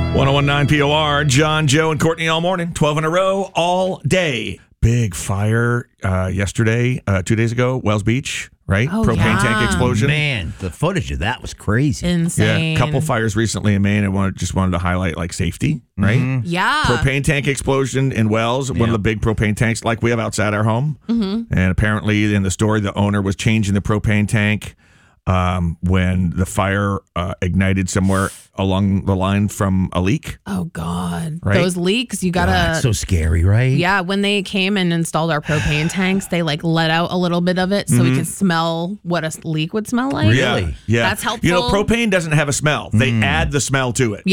1019 POR, John, Joe, and Courtney all morning, 12 in a row, all day. Big fire yesterday, 2 days ago, Wells Beach, right? Oh, Propane tank explosion. Man, the footage of that was crazy. Insane. Yeah, a couple fires recently in Maine. I just wanted to highlight like safety, right? Mm-hmm. Yeah. Propane tank explosion in Wells, one of the big propane tanks like we have outside our home. Mm-hmm. And apparently in the story, the owner was changing the propane tank when the fire ignited somewhere along the line from a leak. Oh, God. Right? Those leaks, you gotta... God, so scary, right? Yeah, when they came and installed our propane tanks, they like let out a little bit of it so we could smell what a leak would smell like. Really? Yeah. That's helpful. You know, propane doesn't have a smell. They add the smell to it.